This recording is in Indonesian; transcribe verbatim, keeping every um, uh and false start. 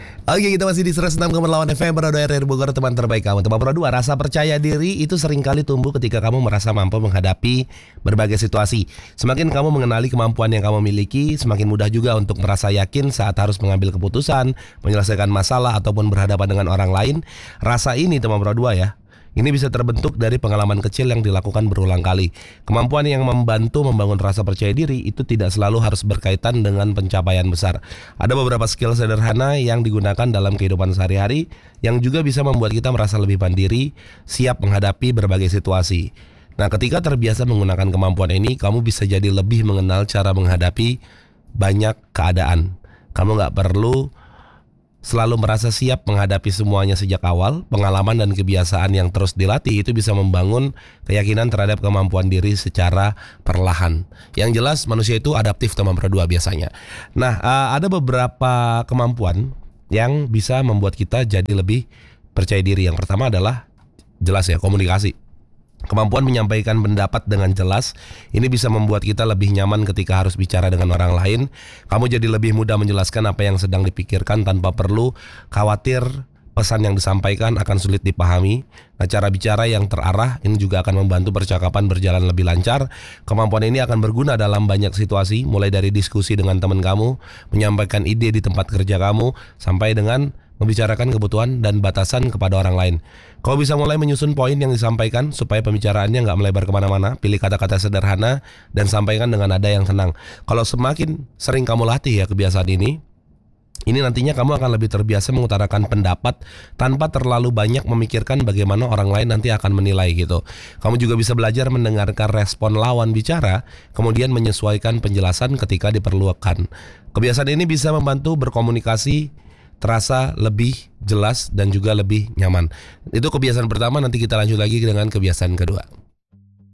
Oke, kita masih di seratus enam koma delapan F M Radyo R R Bogor, teman terbaik kamu. Teman Pro dua, rasa percaya diri itu seringkali tumbuh ketika kamu merasa mampu menghadapi berbagai situasi. Semakin kamu mengenali kemampuan yang kamu miliki, semakin mudah juga untuk merasa yakin saat harus mengambil keputusan, menyelesaikan masalah ataupun berhadapan dengan orang lain. Rasa ini, teman Pro dua ya, ini bisa terbentuk dari pengalaman kecil yang dilakukan berulang kali. Kemampuan yang membantu membangun rasa percaya diri itu tidak selalu harus berkaitan dengan pencapaian besar. Ada beberapa skill sederhana yang digunakan dalam kehidupan sehari-hari yang juga bisa membuat kita merasa lebih mandiri, siap menghadapi berbagai situasi. Nah, ketika terbiasa menggunakan kemampuan ini, kamu bisa jadi lebih mengenal cara menghadapi banyak keadaan. Kamu gak perlu selalu merasa siap menghadapi semuanya sejak awal. Pengalaman dan kebiasaan yang terus dilatih itu bisa membangun keyakinan terhadap kemampuan diri secara perlahan. Yang jelas manusia itu adaptif, teman berdua, biasanya. Nah, ada beberapa kemampuan yang bisa membuat kita jadi lebih percaya diri. Yang pertama adalah jelas ya, komunikasi. Kemampuan menyampaikan pendapat dengan jelas ini bisa membuat kita lebih nyaman ketika harus bicara dengan orang lain. Kamu jadi lebih mudah menjelaskan apa yang sedang dipikirkan tanpa perlu khawatir pesan yang disampaikan akan sulit dipahami. Nah, cara bicara yang terarah ini juga akan membantu percakapan berjalan lebih lancar. Kemampuan ini akan berguna dalam banyak situasi, mulai dari diskusi dengan teman kamu, menyampaikan ide di tempat kerja kamu, sampai dengan membicarakan kebutuhan dan batasan kepada orang lain. Kau bisa mulai menyusun poin yang disampaikan supaya pembicaraannya nggak melebar kemana-mana. Pilih kata-kata sederhana dan sampaikan dengan nada yang tenang. Kalau semakin sering kamu latih ya kebiasaan ini, ini nantinya kamu akan lebih terbiasa mengutarakan pendapat tanpa terlalu banyak memikirkan bagaimana orang lain nanti akan menilai gitu. Kamu juga bisa belajar mendengarkan respon lawan bicara, kemudian menyesuaikan penjelasan ketika diperlukan. Kebiasaan ini bisa membantu berkomunikasi terasa lebih jelas dan juga lebih nyaman. Itu kebiasaan pertama, nanti kita lanjut lagi dengan kebiasaan kedua.